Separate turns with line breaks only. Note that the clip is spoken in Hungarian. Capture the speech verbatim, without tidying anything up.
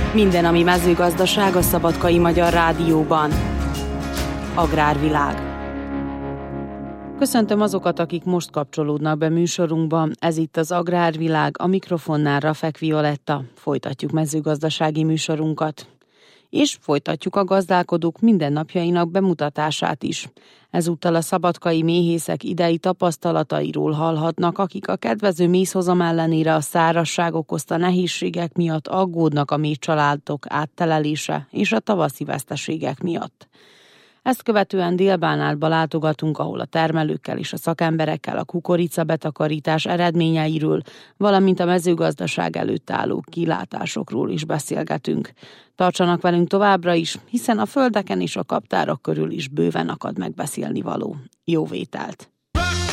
Minden, ami mezőgazdaság a Szabadkai Magyar Rádióban. Agrárvilág. Köszöntöm azokat, akik most kapcsolódnak be műsorunkba. Ez itt az Agrárvilág, a mikrofonnál Rafek Violetta. Folytatjuk mezőgazdasági műsorunkat. És folytatjuk a gazdálkodók mindennapjainak bemutatását is. Ezúttal a szabadkai méhészek idei tapasztalatairól hallhatnak, akik a kedvező mézhozam ellenére a szárazság okozta nehézségek miatt aggódnak a méhcsaládok áttelelése és a tavaszi veszteségek miatt. Ezt követően Dél-Bánátba látogatunk, ahol a termelőkkel és a szakemberekkel a kukoricabetakarítás eredményeiről, valamint a mezőgazdaság előtt álló kilátásokról is beszélgetünk. Tartsanak velünk továbbra is, hiszen a földeken és a kaptárak körül is bőven akad megbeszélni való. Jó vételt!